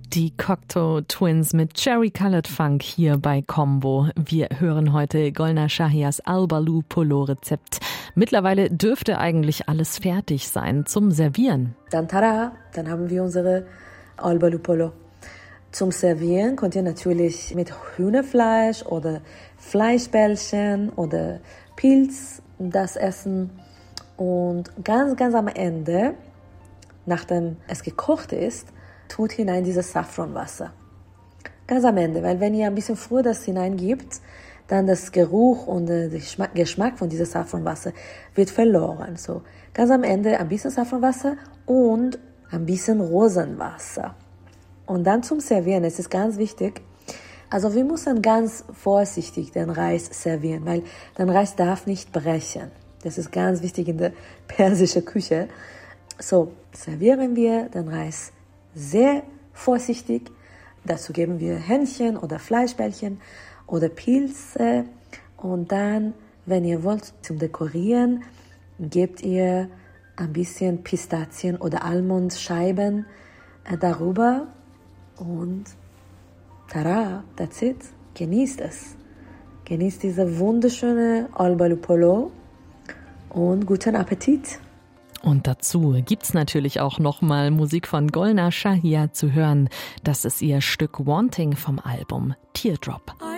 Die Cocteau Twins mit Cherry Colored Funk hier bei Combo. Wir hören heute Golnar Shahias Al-Balou Polo Rezept. Mittlerweile dürfte eigentlich alles fertig sein zum Servieren. Dann tada, dann haben wir unsere Al-Balou Polo. Zum Servieren könnt ihr natürlich mit Hühnerfleisch oder Fleischbällchen oder Pilz das essen. Und ganz am Ende, nachdem es gekocht ist, tut hinein dieses Saffronwasser. Ganz am Ende, weil wenn ihr ein bisschen früher das hineingibt, dann das Geruch und der Geschmack von diesem Saffronwasser wird verloren. So, ganz am Ende ein bisschen Saffronwasser und ein bisschen Rosenwasser. Und dann zum Servieren, es ist ganz wichtig, also wir müssen ganz vorsichtig den Reis servieren, weil der Reis darf nicht brechen. Das ist ganz wichtig in der persischen Küche. So, servieren wir den Reis sehr vorsichtig. Dazu geben wir Hähnchen oder Fleischbällchen oder Pilze. Und dann, wenn ihr wollt, zum Dekorieren, gebt ihr ein bisschen Pistazien oder Almondscheiben darüber. Und tada, that's it. Genießt es. Genießt diese wunderschöne Al-Balou Polo und guten Appetit. Und dazu gibt's natürlich auch nochmal Musik von Golnar Shahia zu hören. Das ist ihr Stück Wanting vom Album Teardrop.